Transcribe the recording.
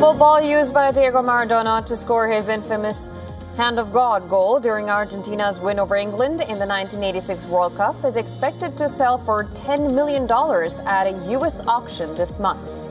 Football used by Diego Maradona to score his infamous Hand of God goal during Argentina's win over England in the 1986 World Cup is expected to sell for $10 million at a U.S. auction this month.